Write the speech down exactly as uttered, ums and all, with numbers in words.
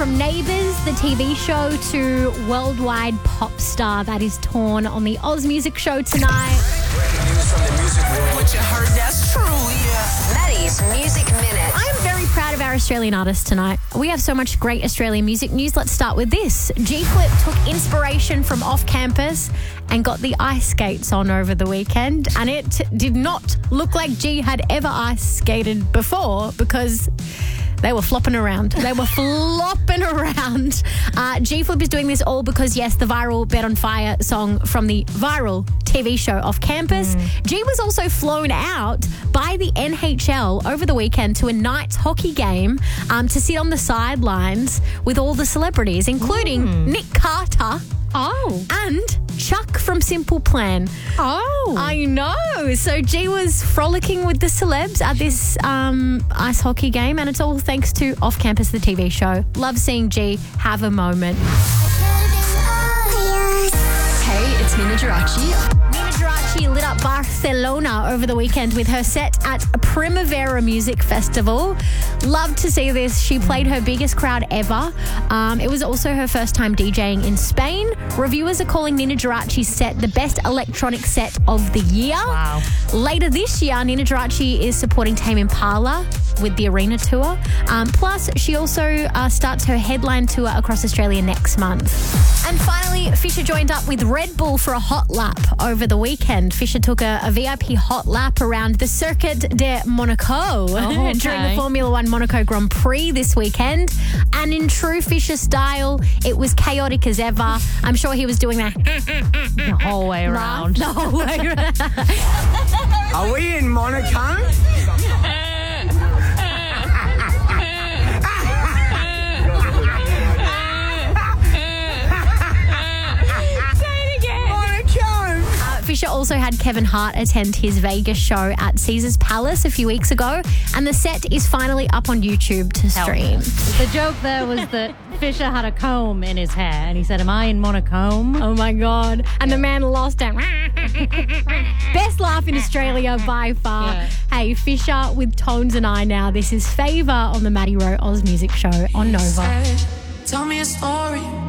from Neighbours, the T V show, to worldwide pop star that is torn on the Oz Music Show tonight. What you heard, that's true, yeah. Maddie's Music Minute. I am very proud of our Australian artists tonight. We have so much great Australian music news. Let's start with this. G-Flip took inspiration from off campus and got the ice skates on over the weekend, and it did not look like G had ever ice skated before because they were flopping around. They were flopping around. Uh, G-Flip is doing this all because, yes, the viral Bet on Fire song from the viral T V show Off Campus. Mm. G was also flown out by the N H L over the weekend to a Knights hockey game um, to sit on the sidelines with all the celebrities, including mm. Nick Carter. Oh. And Chuck from Simple Plan. Oh. I know. So G was frolicking with the celebs at this um, ice hockey game, and it's all thanks to Off Campus, the T V show. Love seeing G have a moment. Hey, it's Nina Geraci. Nina Geraci lit up Barcelona over the weekend with her set at Primavera Music Festival. Love to see this. She played her biggest crowd ever. Um, it was also her first time DJing in Spain. Reviewers are calling Nina Geraci's set the best electronic set of the year. Wow. Later this year, Nina Geraci is supporting Tame Impala with the Arena Tour. Um, plus, she also uh, starts her headline tour across Australia next month. And finally, Fisher joined up with Red Bull for a hot lap over the weekend. Fisher took a, a V I P hot lap around the Circuit de Monaco oh, okay. during the Formula One Monaco Grand Prix this weekend. And in true Fisher style, it was chaotic as ever. I'm sure he was doing that the whole way around. The whole way around. Are we in Monaco? Fisher also had Kevin Hart attend his Vegas show at Caesars Palace a few weeks ago, and the set is finally up on YouTube to stream. The joke there was that Fisher had a comb in his hair, and he said, "Am I in Monaco?" Oh my God. And the man lost it. Best laugh in Australia by far. Yeah. Hey, Fisher with Tones and I now. This is Favour on the Maddie Rowe Oz Music Show on Nova. Tell me a story.